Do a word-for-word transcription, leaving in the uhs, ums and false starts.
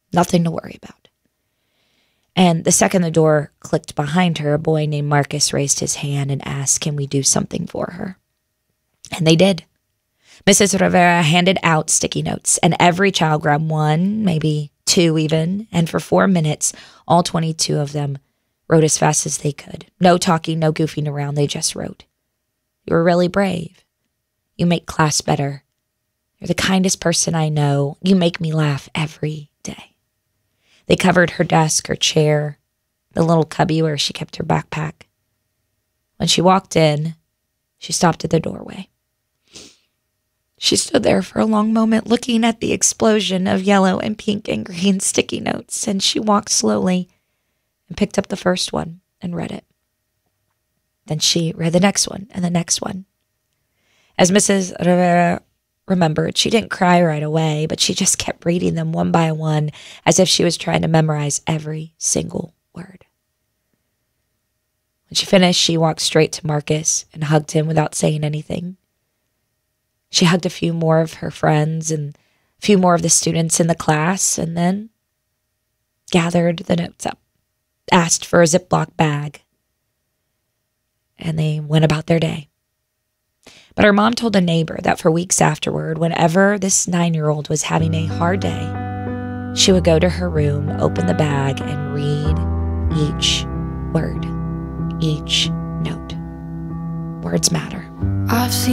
Nothing to worry about. And the second the door clicked behind her, a boy named Marcus raised his hand and asked, can we do something for her? And they did. Missus Rivera handed out sticky notes, and every child grabbed one, maybe two even, and for four minutes, all twenty-two of them wrote as fast as they could. No talking, no goofing around, they just wrote. You were really brave. You make class better. You're the kindest person I know. You make me laugh every day. They covered her desk, her chair, the little cubby where she kept her backpack. When she walked in, she stopped at the doorway. She stood there for a long moment looking at the explosion of yellow and pink and green sticky notes, and she walked slowly and picked up the first one and read it. Then she read the next one and the next one. As Missus Rivera remembered, she didn't cry right away, but she just kept reading them one by one as if she was trying to memorize every single word. When she finished, she walked straight to Marcus and hugged him without saying anything. She hugged a few more of her friends and a few more of the students in the class, and then gathered the notes up, asked for a Ziploc bag, and they went about their day. But her mom told a neighbor that for weeks afterward, whenever this nine-year-old was having a hard day, she would go to her room, open the bag, and read each word, each note. Words matter. I've seen